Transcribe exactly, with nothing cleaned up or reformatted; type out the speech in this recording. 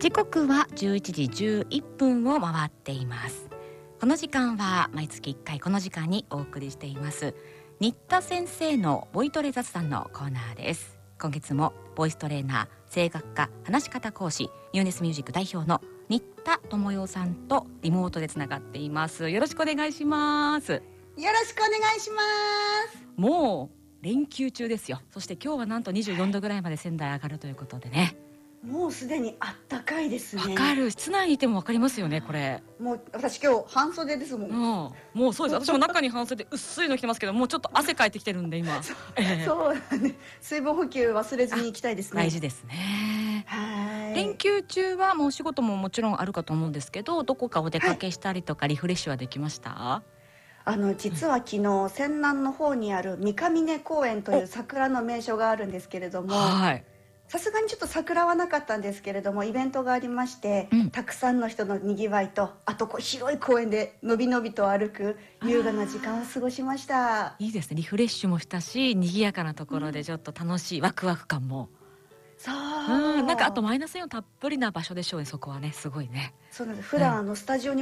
時刻はじゅういちじじゅういっぷんを回っています。この時間は毎月いっかいこの時間にお送りしています新田先生のボイトレ雑談のコーナーです。今月もボイストレーナー、声楽家、話し方講師、ニューネスミュージック代表の新田智代さんとリモートでつながっています。よろしくお願いします。 よろしくお願いします。 もう連休中ですよ。そして今日はなんとにじゅうよんどぐらいまで仙台上がるということでね、 もうすでにあったかいですね。 わかる。室内にいてもわかりますよね、これ。 もう私今日半袖ですもん。 うん、もうそうです。私も中に半袖薄いの着てますけど、もうちょっと汗かいてきてるんで今。 そう、 えー、 そうだね。水分補給忘れずに行きたいですね。 大事ですね。 はい。 連休中はもうお仕事ももちろんあるかと思うんですけど、どこかお出かけしたりとかリフレッシュはできました？ あの実は昨日泉南の方にある三ヶ峰公園という桜の名所があるんですけれども、 はい。 さすがにちょっと桜はなかったんですけれども、イベントがありまして、 うん、 たくさんの人のにぎわいと、あとこう広い公園でのびのびと歩く優雅な時間を過ごしました。 いいですね。リフレッシュもしたし、賑やかなところでちょっと楽しい、うん、ワクワク感も。 そう、 うん、なんかあとマイナスイオンたっぷりな場所でしょうね、そこはね。すごいね。 そうなんです。普段あのスタジオに